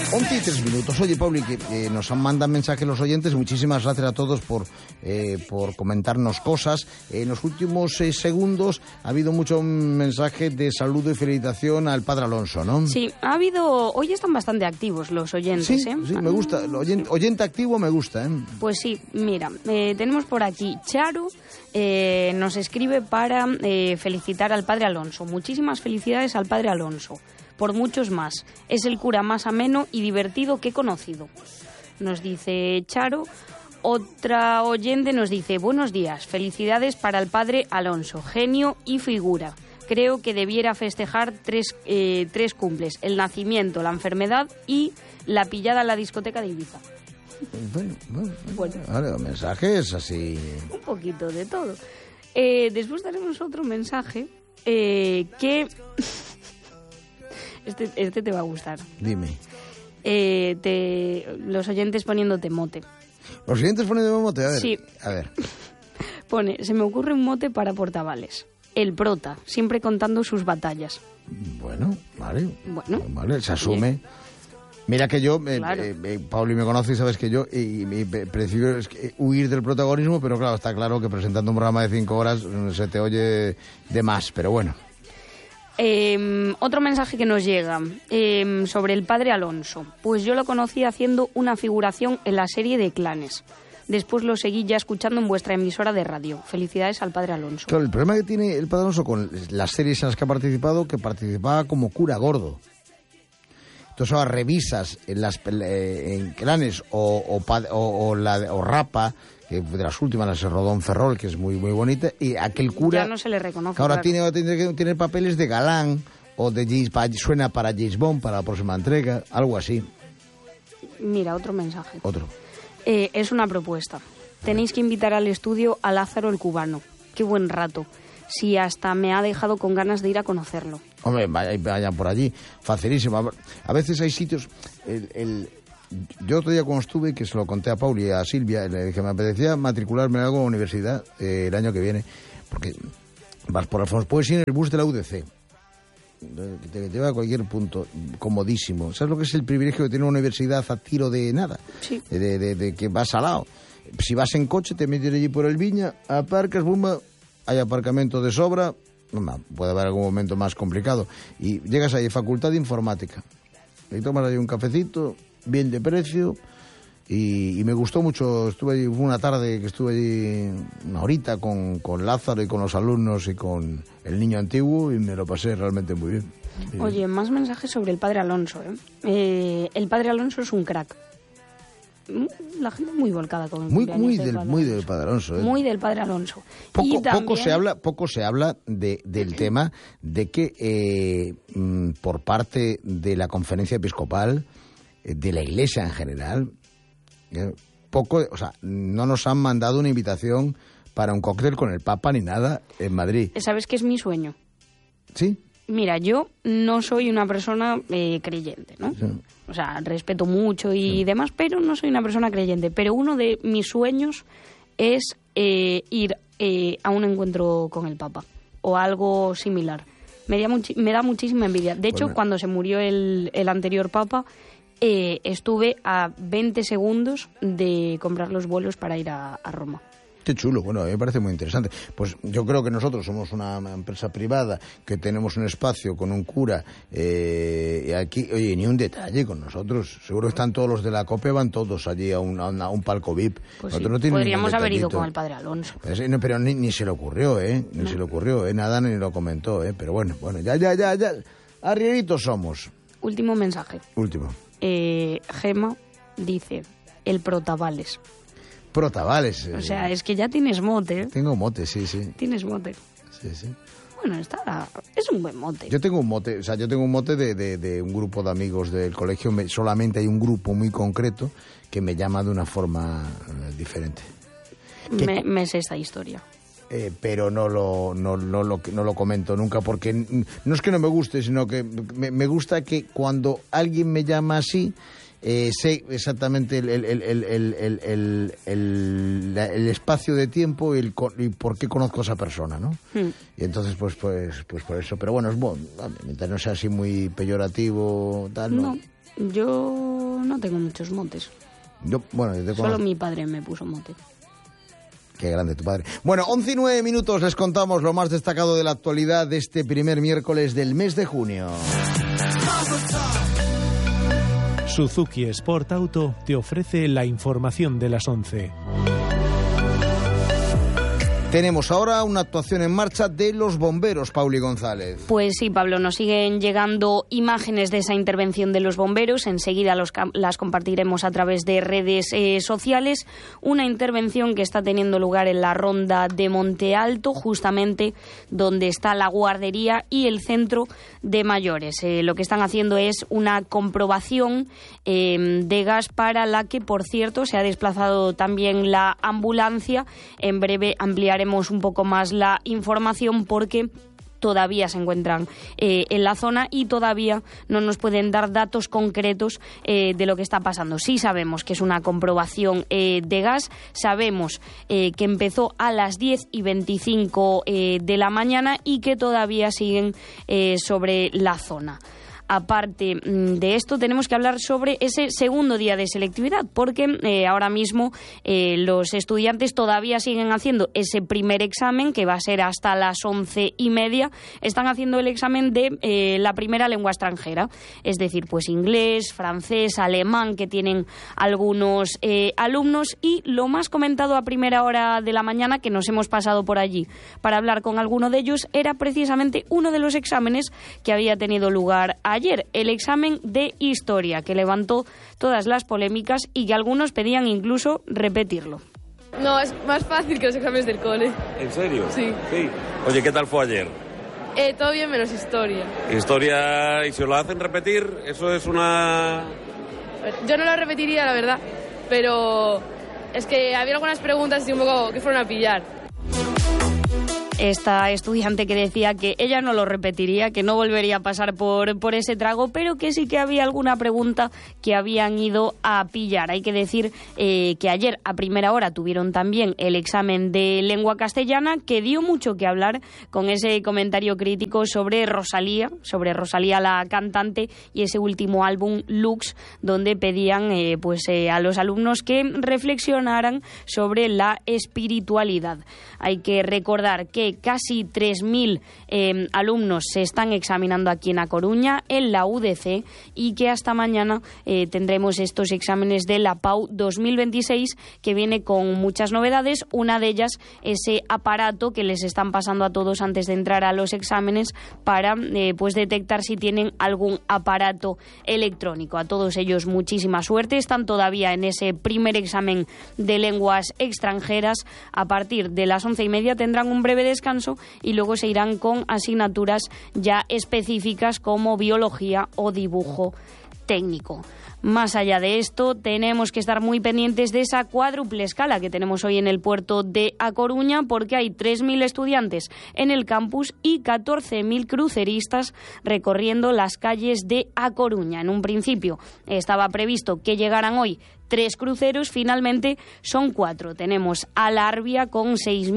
11 y 3 minutos. Oye, Pauli, que nos mandan mensajes los oyentes. Muchísimas gracias a todos por comentarnos cosas. En los últimos 6 segundos ha habido mucho mensaje de saludo y felicitación al padre Alonso, ¿no? Sí, ha habido... Hoy están bastante activos los oyentes, sí, ¿eh? Sí, me gusta. El oyente activo me gusta, ¿eh? Pues sí, mira, tenemos por aquí Charo, nos escribe para felicitar al padre Alonso. Muchísimas felicidades al padre Alonso. Por muchos más. Es el cura más ameno y divertido que he conocido. Nos dice Charo. Otra oyente nos dice: buenos días, felicidades para el padre Alonso, genio y figura. Creo que debiera festejar tres cumples: el nacimiento, la enfermedad y la pillada en la discoteca de Ibiza. Bueno. Vale, mensajes así. Un poquito de todo. Después tenemos otro mensaje que... Este te va a gustar. Dime. Los oyentes poniéndote mote. ¿Los oyentes poniéndote mote? A ver. Sí. A ver. Pone: se me ocurre un mote para Portavales. El prota, siempre contando sus batallas. Bueno, vale. Bueno. Vale, se asume. Bien. Mira que yo, claro. Pauli me conoce y sabes que yo prefiero huir del protagonismo, pero claro, está claro que presentando un programa de 5 horas se te oye de más, pero bueno. Otro mensaje que nos llega sobre el padre Alonso. Pues yo lo conocí haciendo una figuración en la serie de Clanes. Después lo seguí ya escuchando en vuestra emisora de radio. Felicidades al padre Alonso. Claro, el problema que tiene el padre Alonso con las series en las que ha participado, que participaba como cura gordo. Entonces ahora revisas en Clanes o Rapa, que de las últimas las rodó en Ferrol, que es muy muy bonita, y aquel cura ya no se le reconoce, que ahora claro. tiene papeles de galán o suena para James Bond, para la próxima entrega, algo así. Mira, otro mensaje. Otro. Es una propuesta. Tenéis que invitar al estudio a Lázaro el Cubano. Qué buen rato. Si hasta me ha dejado con ganas de ir a conocerlo. Hombre, vayan por allí, facilísimo. A veces hay sitios... Yo otro día cuando estuve, que se lo conté a Pauli y a Silvia, le dije que me apetecía matricularme en algo en la universidad el año que viene, porque vas por Alfonso, puedes ir en el bus de la UDC, que te lleva a cualquier punto, comodísimo. ¿Sabes lo que es el privilegio de tener una universidad a tiro de nada? Sí. De que vas al lado. Si vas en coche, te metes allí por el Viña, aparcas, bomba, hay aparcamiento de sobra, puede haber algún momento más complicado, y llegas ahí, Facultad de Informática, y tomas ahí un cafecito, bien de precio, y me gustó mucho. Estuve allí una tarde que estuve allí una horita con Lázaro y con los alumnos y con el niño antiguo, y me lo pasé realmente muy bien. Oye, más mensajes sobre el padre Alonso, el padre Alonso es un crack. La gente muy volcada con el muy del padre Alonso, muy del padre Alonso. Poco se habla del tema de que por parte de la Conferencia Episcopal, de la Iglesia en general, no nos han mandado una invitación para un cóctel con el Papa ni nada en Madrid. ¿Sabes qué es mi sueño? ¿Sí? Mira, yo no soy una persona creyente, ¿no? Sí. O sea, respeto mucho y demás, pero no soy una persona creyente. Pero uno de mis sueños es ir a un encuentro con el Papa o algo similar. Me da muchísima envidia. De hecho, cuando se murió el anterior Papa, estuve a 20 segundos de comprar los vuelos para ir a Roma. Qué chulo, bueno, a mí me parece muy interesante. Pues yo creo que nosotros somos una empresa privada que tenemos un espacio con un cura y aquí, oye, ni un detalle con nosotros. Seguro que están todos los de la COPE, van todos allí a un palco VIP. Pues sí, no podríamos haber ido con el padre Alonso. Pero ni se le ocurrió, Ni se le ocurrió, nada, ni lo comentó, Pero bueno, ya. Arrieritos somos. Último mensaje. Último. Gema dice: el Protavales. Protavales. O sea, es que ya tienes mote. Tengo mote, sí. Tienes mote. Sí. Bueno, es un buen mote. Yo tengo un mote, de un grupo de amigos del colegio. Solamente hay un grupo muy concreto que me llama de una forma diferente. Me sé esta historia. Pero no lo comento nunca, porque no es que no me guste, sino que me gusta que cuando alguien me llama así, sé exactamente el espacio de tiempo y por qué conozco a esa persona, ¿no? Y entonces pues por eso. Pero bueno, es bueno, mientras no sea así muy peyorativo, tal, ¿no? Yo no tengo muchos motes. Solo mi padre me puso mote. Qué grande tu padre. Bueno, 11:09 les contamos lo más destacado de la actualidad de este primer miércoles del mes de junio. Suzuki Sport Auto te ofrece la información de las 11. Tenemos ahora una actuación en marcha de los bomberos, Pauli González. Pues sí, Pablo, nos siguen llegando imágenes de esa intervención de los bomberos. Enseguida las compartiremos a través de redes sociales. Una intervención que está teniendo lugar en la ronda de Monte Alto, justamente donde está la guardería y el centro de mayores. Lo que están haciendo es una comprobación de gas, para la que, por cierto, se ha desplazado también la ambulancia. En breve ampliaremos un poco más la información, porque todavía se encuentran en la zona y todavía no nos pueden dar datos concretos de lo que está pasando. Sí sabemos que es una comprobación de gas, sabemos que empezó a las 10:25 de la mañana y que todavía siguen sobre la zona. Aparte de esto, tenemos que hablar sobre ese segundo día de selectividad, porque ahora mismo los estudiantes todavía siguen haciendo ese primer examen, que va a ser hasta las 11:30. Están haciendo el examen de la primera lengua extranjera, es decir, pues inglés, francés, alemán, que tienen algunos alumnos. Y lo más comentado a primera hora de la mañana, que nos hemos pasado por allí para hablar con alguno de ellos, era precisamente uno de los exámenes que había tenido lugar ayer, el examen de historia, que levantó todas las polémicas y que algunos pedían incluso repetirlo. No, es más fácil que los exámenes del cole. ¿En serio? Sí. Oye, ¿qué tal fue ayer? Todo bien menos historia. Historia, y si os la hacen repetir, eso es una... Yo no lo repetiría, la verdad, pero es que había algunas preguntas así un poco que fueron a pillar. Esta estudiante que decía que ella no lo repetiría, que no volvería a pasar por ese trago, pero que sí que había alguna pregunta que habían ido a pillar. Hay que decir que ayer a primera hora tuvieron también el examen de lengua castellana, que dio mucho que hablar con ese comentario crítico sobre Rosalía la cantante, y ese último álbum Lux, donde pedían a los alumnos que reflexionaran sobre la espiritualidad. Hay que recordar que casi 3.000 alumnos se están examinando aquí en A Coruña, en la UDC, y que hasta mañana tendremos estos exámenes de la PAU 2026, que viene con muchas novedades. Una de ellas, ese aparato que les están pasando a todos antes de entrar a los exámenes para detectar si tienen algún aparato electrónico. A todos ellos muchísima suerte. Están todavía en ese primer examen de lenguas extranjeras. A partir de las 11:30 tendrán un breve descanso y luego se irán con asignaturas ya específicas como biología o dibujo técnico. Más allá de esto, tenemos que estar muy pendientes de esa cuádruple escala que tenemos hoy en el puerto de A Coruña, porque hay 3.000 estudiantes en el campus y 14.000 cruceristas recorriendo las calles de A Coruña. En un principio estaba previsto que llegaran hoy 3 cruceros, finalmente son 4. Tenemos al Arbia con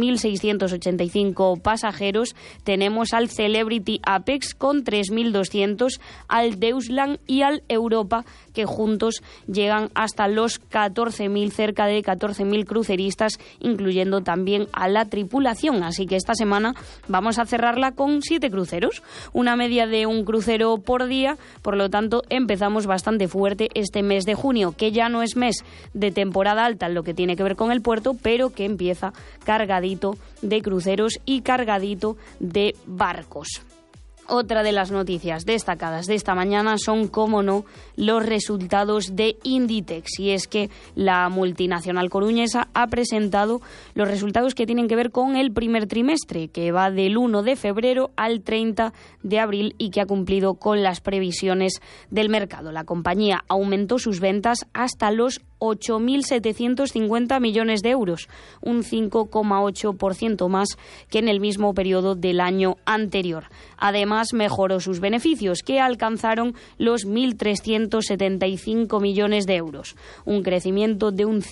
6.685 pasajeros, tenemos al Celebrity Apex con 3.200, al Deusland y al Europa, que juntos llegan hasta los 14.000, cerca de 14.000 cruceristas, incluyendo también a la tripulación. Así que esta semana vamos a cerrarla con 7 cruceros, una media de un crucero por día. Por lo tanto, empezamos bastante fuerte este mes de junio, que ya no es mes de temporada alta en lo que tiene que ver con el puerto, pero que empieza cargadito de cruceros y cargadito de barcos. Otra de las noticias destacadas de esta mañana son, como no, los resultados de Inditex. Y es que la multinacional coruñesa ha presentado los resultados que tienen que ver con el primer trimestre, que va del 1 de febrero al 30 de abril y que ha cumplido con las previsiones del mercado. La compañía aumentó sus ventas hasta los 8.750 millones de euros, un 5,8% más que en el mismo periodo del año anterior. Además, mejoró sus beneficios, que alcanzaron los 1.375 millones de euros, un crecimiento de un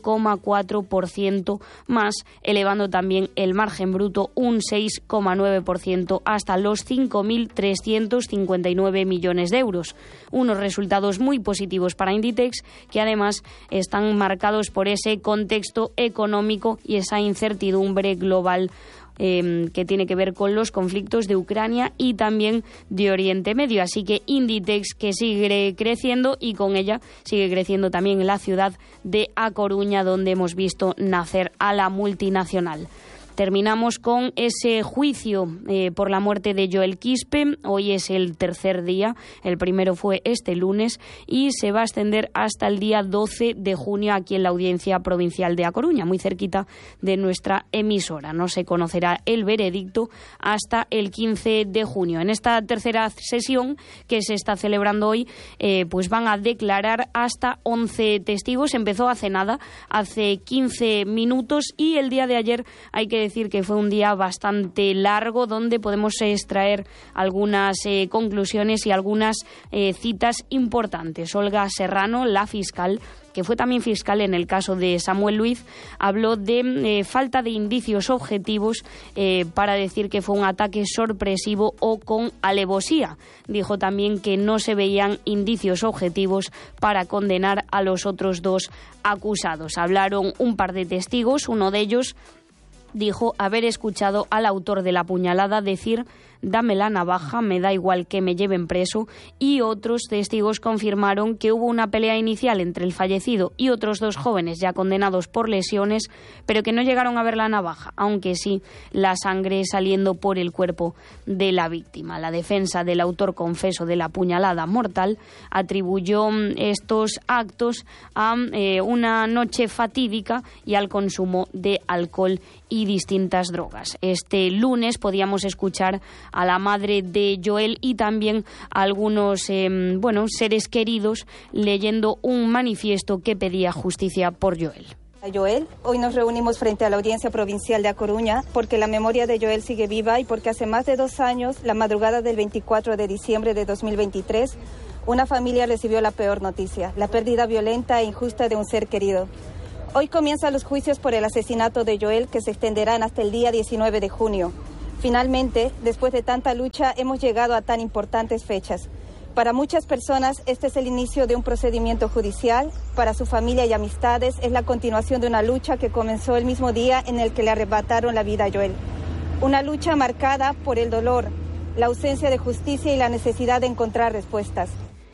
5,4% más, elevando también el margen bruto un 6,9% hasta los 5.359 millones de euros. Unos resultados muy positivos para Inditex, que además están marcados por ese contexto económico y esa incertidumbre global que tiene que ver con los conflictos de Ucrania y también de Oriente Medio. Así que Inditex, que sigue creciendo, y con ella sigue creciendo también la ciudad de A Coruña, donde hemos visto nacer a la multinacional. Terminamos con ese juicio por la muerte de Joel Quispe. Hoy es el tercer día, el primero fue este lunes y se va a extender hasta el día 12 de junio aquí en la Audiencia Provincial de A Coruña, muy cerquita de nuestra emisora. No se conocerá el veredicto hasta el 15 de junio. En esta tercera sesión que se está celebrando hoy, pues van a declarar hasta 11 testigos. Empezó hace nada, hace 15 minutos, y el día de ayer hay que decir que fue un día bastante largo, donde podemos extraer algunas conclusiones y algunas citas importantes. Olga Serrano, la fiscal, que fue también fiscal en el caso de Samuel Luiz, habló de falta de indicios objetivos para decir que fue un ataque sorpresivo o con alevosía. Dijo también que no se veían indicios objetivos para condenar a los otros dos acusados. Hablaron un par de testigos, uno de ellos dijo haber escuchado al autor de la puñalada decir: dame la navaja, me da igual que me lleven preso, y otros testigos confirmaron que hubo una pelea inicial entre el fallecido y otros dos jóvenes ya condenados por lesiones, pero que no llegaron a ver la navaja, aunque sí la sangre saliendo por el cuerpo de la víctima. La defensa del autor confeso de la puñalada mortal atribuyó estos actos a una noche fatídica y al consumo de alcohol y distintas drogas. Este lunes podíamos escuchar a la madre de Joel y también a algunos seres queridos leyendo un manifiesto que pedía justicia por Joel. Joel, hoy nos reunimos frente a la Audiencia Provincial de A Coruña porque la memoria de Joel sigue viva y porque hace más de 2 años, la madrugada del 24 de diciembre de 2023, una familia recibió la peor noticia, la pérdida violenta e injusta de un ser querido. Hoy comienzan los juicios por el asesinato de Joel, que se extenderán hasta el día 19 de junio. Finalmente, después de tanta lucha, hemos llegado a tan importantes fechas. Para muchas personas, este es el inicio de un procedimiento judicial. Para su familia y amistades, es la continuación de una lucha que comenzó el mismo día en el que le arrebataron la vida a Joel. Una lucha marcada por el dolor, la ausencia de justicia y la necesidad de encontrar respuestas.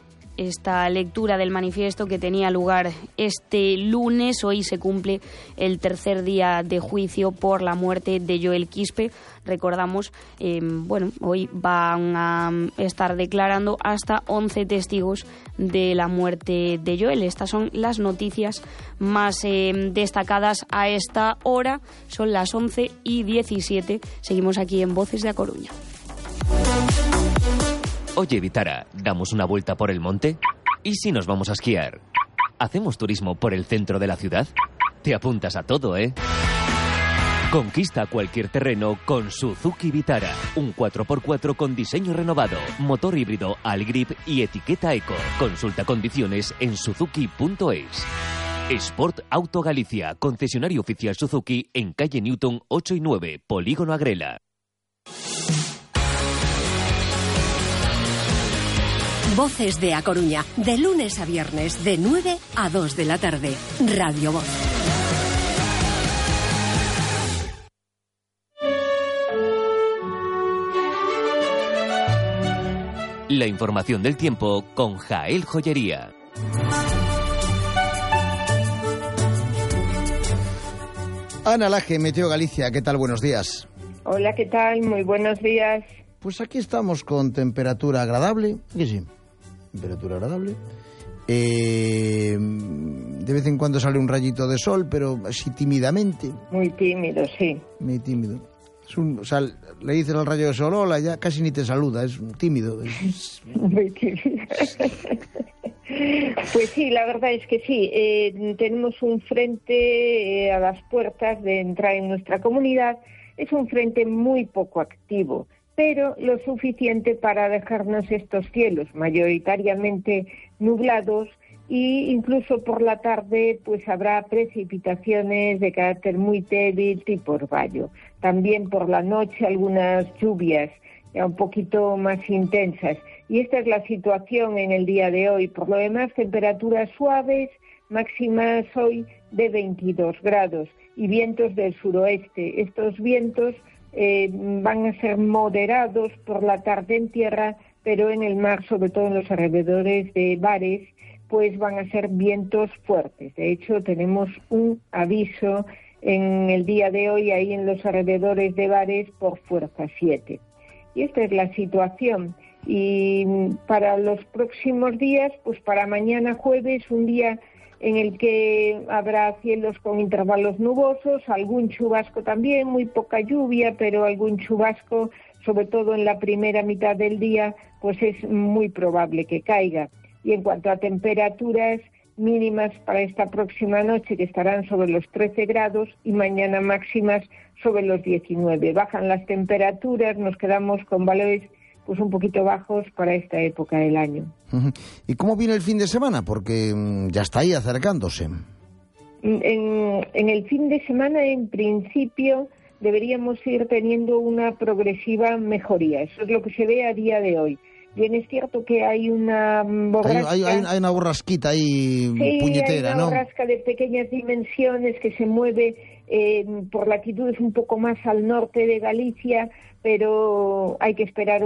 Esta lectura del manifiesto que tenía lugar este lunes, hoy se cumple el tercer día de juicio por la muerte de Joel Quispe. Recordamos, hoy van a estar declarando hasta 11 testigos de la muerte de Joel. Estas son las noticias más destacadas a esta hora. Son las 11:17. Seguimos aquí en Voces de A Coruña. Oye, Vitara, ¿damos una vuelta por el monte? ¿Y si nos vamos a esquiar? ¿Hacemos turismo por el centro de la ciudad? Te apuntas a todo, ¿eh? Conquista cualquier terreno con Suzuki Vitara. Un 4x4 con diseño renovado, motor híbrido Allgrip y etiqueta Eco. Consulta condiciones en suzuki.es. Sport Auto Galicia, concesionario oficial Suzuki en calle Newton 8 y 9, Polígono Agrela. Voces de A Coruña, de lunes a viernes, de 9 a 2 de la tarde. Radio Voz. La información del tiempo con Jael Joyería. Ana Laje, Meteo Galicia, ¿qué tal? Buenos días. Hola, ¿qué tal? Muy buenos días. Pues aquí estamos con temperatura agradable, aquí sí, temperatura agradable. De vez en cuando sale un rayito de sol, pero así tímidamente. Muy tímido, sí. Muy tímido. Le dices al rayo de sol, hola, ya casi ni te saluda, es tímido. Muy tímido. Pues sí, la verdad es que sí. Tenemos un frente a las puertas de entrar en nuestra comunidad. Es un frente muy poco activo, pero lo suficiente para dejarnos estos cielos mayoritariamente nublados, y incluso por la tarde pues habrá precipitaciones de carácter muy débil tipo orvallo. También por la noche algunas lluvias ya un poquito más intensas. Y esta es la situación en el día de hoy. Por lo demás, temperaturas suaves, máximas hoy de 22 grados y vientos del suroeste. Estos vientos van a ser moderados por la tarde en tierra, pero en el mar, sobre todo en los alrededores de bares, pues van a ser vientos fuertes. De hecho, tenemos un aviso en el día de hoy ahí en los alrededores de bares por fuerza 7. Y esta es la situación. Y para los próximos días, pues para mañana jueves, un día en el que habrá cielos con intervalos nubosos, algún chubasco también, muy poca lluvia, pero algún chubasco, sobre todo en la primera mitad del día, pues es muy probable que caiga. Y en cuanto a temperaturas mínimas para esta próxima noche, que estarán sobre los 13 grados, y mañana máximas sobre los 19. Bajan las temperaturas, nos quedamos con valores pues un poquito bajos para esta época del año. ¿Y cómo viene el fin de semana? Porque ya está ahí acercándose. En el fin de semana, en principio, deberíamos ir teniendo una progresiva mejoría. Eso es lo que se ve a día de hoy. Bien, es cierto que hay una borrasca... Hay una borrasquita ahí, sí, puñetera, hay una borrasca de pequeñas dimensiones que se mueve por latitudes un poco más al norte de Galicia, pero hay que esperar,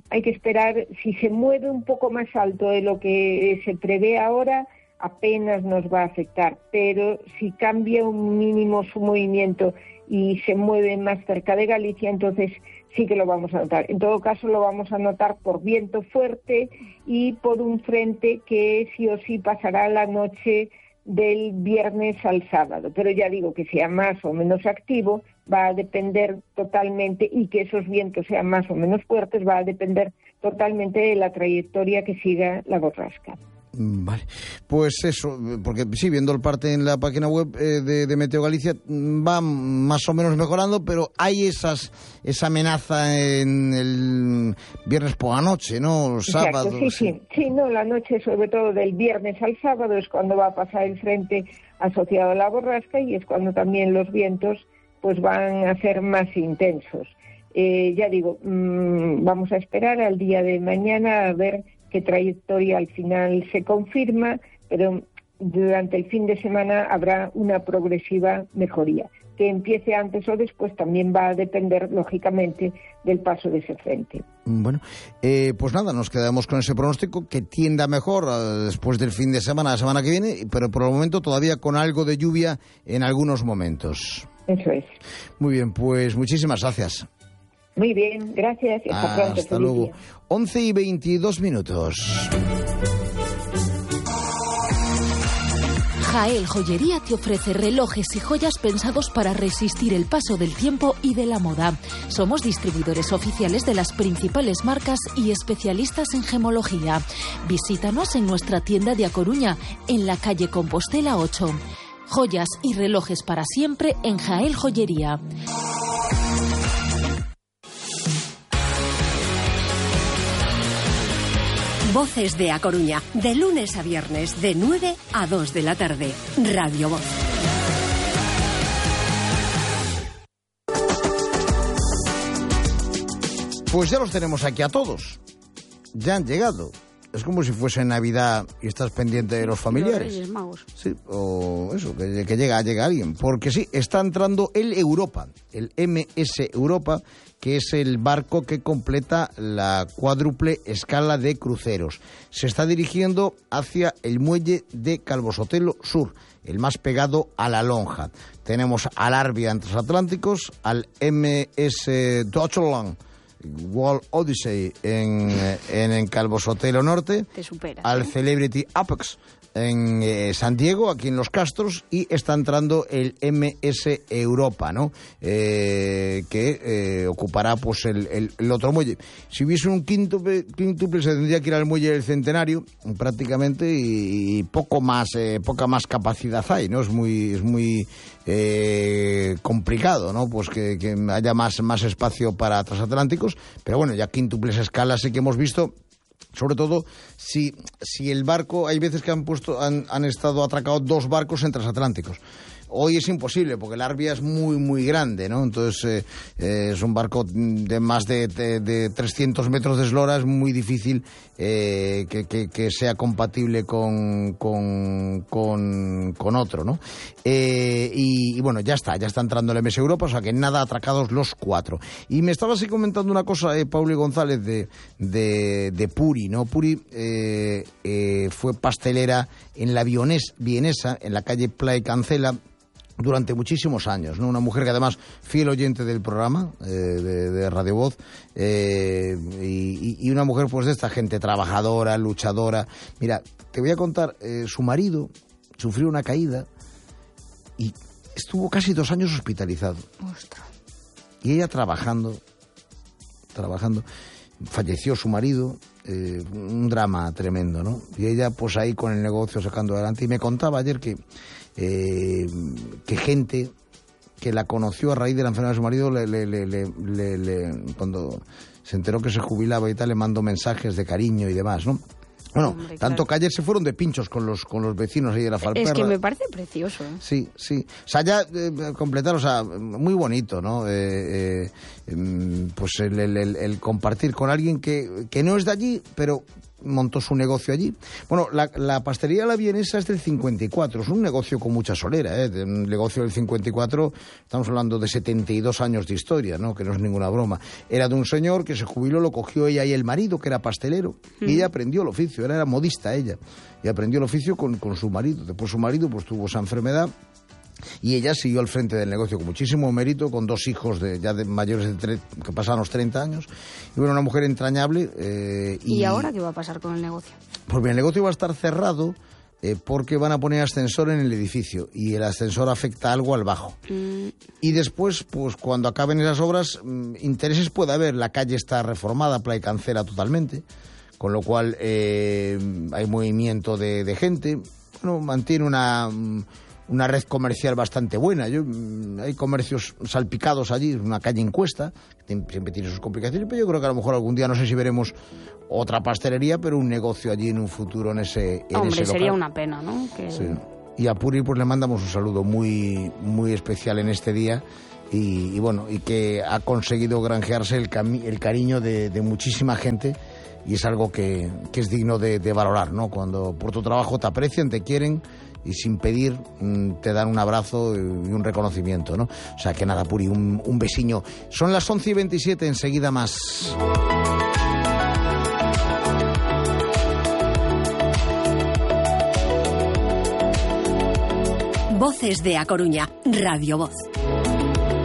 si se mueve un poco más alto de lo que se prevé ahora, apenas nos va a afectar, pero si cambia un mínimo su movimiento y se mueve más cerca de Galicia, entonces sí que lo vamos a notar. En todo caso, lo vamos a notar por viento fuerte y por un frente que sí o sí pasará la noche del viernes al sábado. Pero ya digo, que sea más o menos activo va a depender totalmente, y que esos vientos sean más o menos fuertes va a depender totalmente de la trayectoria que siga la borrasca. Vale, pues eso, porque sí, viendo el parte en la página web de Meteo Galicia, va más o menos mejorando, pero hay esa amenaza en el viernes por la noche, ¿no? Sábado. Exacto, sí, no, la noche sobre todo del viernes al sábado es cuando va a pasar el frente asociado a la borrasca, y es cuando también los vientos pues van a ser más intensos. Ya digo, vamos a esperar al día de mañana a ver qué trayectoria al final se confirma, pero durante el fin de semana habrá una progresiva mejoría. Que empiece antes o después también va a depender, lógicamente, del paso de ese frente. Bueno, pues nada, nos quedamos con ese pronóstico, que tienda mejor después del fin de semana, la semana que viene, pero por el momento todavía con algo de lluvia en algunos momentos. Eso es. Muy bien, pues muchísimas gracias. Muy bien, gracias y hasta pronto. Hasta luego. Día. 11:22. Jael Joyería te ofrece relojes y joyas pensados para resistir el paso del tiempo y de la moda. Somos distribuidores oficiales de las principales marcas y especialistas en gemología. Visítanos en nuestra tienda de A Coruña, en la calle Compostela 8. Joyas y relojes para siempre en Jael Joyería. Voces de A Coruña, de lunes a viernes, de 9 a 2 de la tarde. Radio Voz. Pues ya los tenemos aquí a todos. Ya han llegado. Es como si fuese Navidad y estás pendiente de los familiares. Los Reyes Magos. Sí, o eso, que llega alguien. Porque sí, está entrando el Europa, el MS Europa, que es el barco que completa la cuádruple escala de cruceros. Se está dirigiendo hacia el muelle de Calvo Sotelo Sur, el más pegado a la lonja. Tenemos al Arbia en Transatlánticos, al MS Deutschland World Odyssey en Calvo Sotelo Norte, Te supera, al Celebrity Apex en San Diego, aquí en Los Castros, y está entrando el MS Europa, ¿no? Que ocupará pues el otro muelle. Si hubiese un quíntuple se tendría que ir al muelle del Centenario prácticamente, y poca más capacidad hay, ¿no? Es muy complicado, ¿no? Pues que haya más espacio para transatlánticos, pero bueno, ya quíntuples escalas sí que hemos visto. Sobre todo si el barco, hay veces que han estado atracados 2 barcos en transatlánticos. Hoy es imposible porque el Arbia es muy grande, ¿no? Entonces es un barco de más de 300 metros de eslora, es muy difícil que sea compatible con otro, ¿no? Y bueno, ya está entrando el MS Europa, o sea que nada, atracados los 4. Y me estabas comentando una cosa, Pauli González, de Puri, ¿no? Puri fue pastelera en la vienesa, en la calle Playa Cancela, durante muchísimos años, ¿no? Una mujer que además, fiel oyente del programa de Radio Voz, y una mujer pues de esta gente trabajadora, luchadora. Mira, te voy a contar, su marido sufrió una caída y estuvo casi 2 años hospitalizado. Ostras. Y ella trabajando, falleció su marido, un drama tremendo, ¿no? Y ella pues ahí con el negocio sacando adelante, y me contaba ayer que gente que la conoció a raíz de la enfermedad de su marido, cuando se enteró que se jubilaba y tal, le mandó mensajes de cariño y demás, ¿no? Bueno, hombre, tanto que ayer se fueron de pinchos con los vecinos ahí de la Falperra. Es que me parece precioso, ¿eh? Sí. O sea, ya completar, o sea, muy bonito, ¿no? Pues el compartir con alguien que no es de allí, pero montó su negocio allí. Bueno, la pastelería La Vienesa es del 54, es un negocio con mucha solera, un negocio del 54, estamos hablando de 72 años de historia, ¿no? Que no es ninguna broma. Era de un señor que se jubiló, lo cogió ella y el marido, que era pastelero, y ella aprendió el oficio, era modista ella, y aprendió el oficio con su marido. Después su marido pues tuvo esa enfermedad, y ella siguió al frente del negocio con muchísimo mérito, con 2 hijos ya de mayores que pasaban los 30 años. Y bueno, una mujer entrañable. ¿Y ahora qué va a pasar con el negocio? Pues el negocio va a estar cerrado porque van a poner ascensor en el edificio, y el ascensor afecta algo al bajo. Y después, pues cuando acaben esas obras, intereses puede haber. La calle está reformada, Playa Cancela totalmente, con lo cual hay movimiento de gente. Bueno, mantiene una red comercial bastante buena. Hay comercios salpicados allí, una calle en cuesta, que siempre tiene sus complicaciones, pero yo creo que a lo mejor algún día, no sé si veremos otra pastelería, pero un negocio allí en un futuro en ese Hombre, sería local. una pena, ¿no? Sí. Y a Puri pues le mandamos un saludo muy especial en este día, y bueno, y que ha conseguido granjearse el cariño de muchísima gente, y es algo que es digno de valorar, ¿no? Cuando por tu trabajo te aprecian, te quieren, y sin pedir te dan un abrazo y un reconocimiento, ¿no? O sea que nada, Puri, un besiño. Son las 11:27, enseguida más. Voces de A Coruña, Radio Voz.